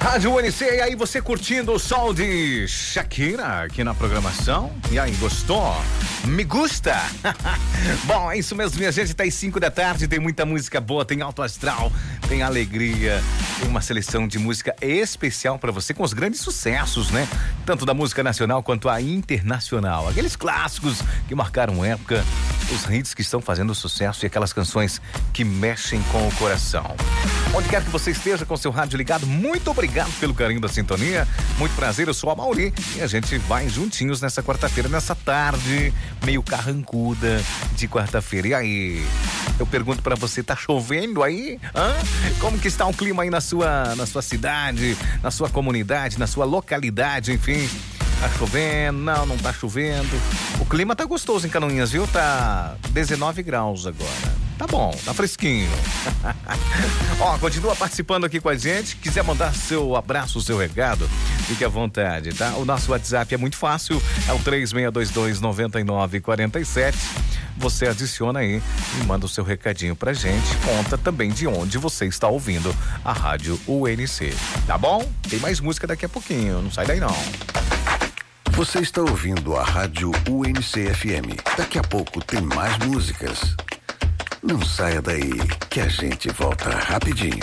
Rádio UNC, e aí você curtindo o som de Shakira aqui na programação? E aí, gostou? Me gusta? Bom, é isso mesmo, minha gente, tá às 5 da tarde, tem muita música boa, tem alto astral, tem alegria, tem uma seleção de música especial pra você com os grandes sucessos, né? Tanto da música nacional quanto a internacional. Aqueles clássicos que marcaram época, os hits que estão fazendo sucesso e aquelas canções que mexem com o coração. Onde quer que você esteja com seu rádio ligado, muito obrigado pelo carinho da sintonia. Muito prazer, eu sou a Mauri e a gente vai juntinhos nessa quarta-feira, nessa tarde meio carrancuda de quarta-feira. E aí, eu pergunto pra você, tá chovendo aí? Hã? Como que está o clima aí na sua cidade, na sua comunidade, na sua localidade, enfim? Tá chovendo? Não tá chovendo. O clima tá gostoso em Canoinhas, viu? Tá 19 graus agora. Tá bom, tá fresquinho. Ó, continua participando aqui com a gente. Quiser mandar seu abraço, seu recado, fique à vontade, tá? O nosso WhatsApp é muito fácil, é o 3622-9947. Você adiciona aí e manda o seu recadinho pra gente. Conta também de onde você está ouvindo a Rádio UNC, tá bom? Tem mais música daqui a pouquinho, não sai daí não. Você está ouvindo a Rádio UNC FM. Daqui a pouco tem mais músicas. Não saia daí, que a gente volta rapidinho.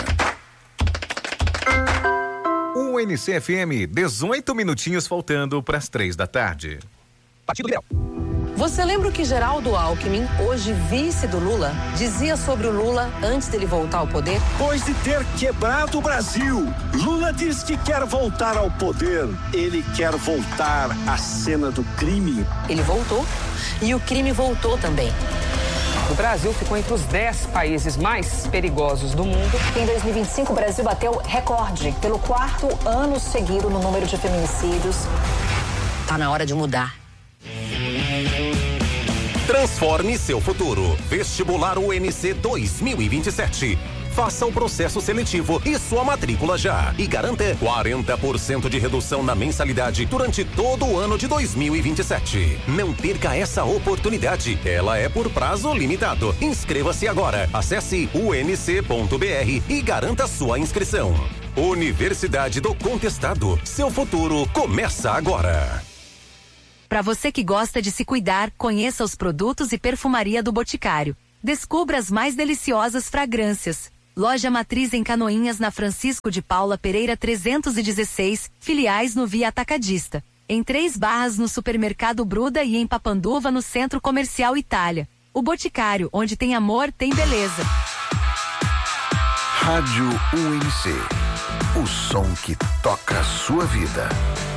UNC FM, 18 minutinhos faltando para as 3 da tarde. Partido Liberal. Você lembra o que Geraldo Alckmin, hoje vice do Lula, dizia sobre o Lula antes dele voltar ao poder? Depois de ter quebrado o Brasil, Lula diz que quer voltar ao poder. Ele quer voltar à cena do crime. Ele voltou e o crime voltou também. O Brasil ficou entre os 10 países mais perigosos do mundo. Em 2025, o Brasil bateu recorde pelo 4º ano seguido no número de feminicídios. Tá na hora de mudar. Transforme seu futuro. Vestibular UNC 2027. Faça o processo seletivo e sua matrícula já. E garanta 40% de redução na mensalidade durante todo o ano de 2027. Não perca essa oportunidade. Ela é por prazo limitado. Inscreva-se agora. Acesse unc.br e garanta sua inscrição. Universidade do Contestado. Seu futuro começa agora. Para você que gosta de se cuidar, conheça os produtos e perfumaria do Boticário. Descubra as mais deliciosas fragrâncias. Loja matriz em Canoinhas, na Francisco de Paula Pereira 316, filiais no Via Atacadista. Em 3 Barras no Supermercado Bruda e em Papanduva no Centro Comercial Itália. O Boticário, onde tem amor, tem beleza. Rádio UNC. O som que toca a sua vida.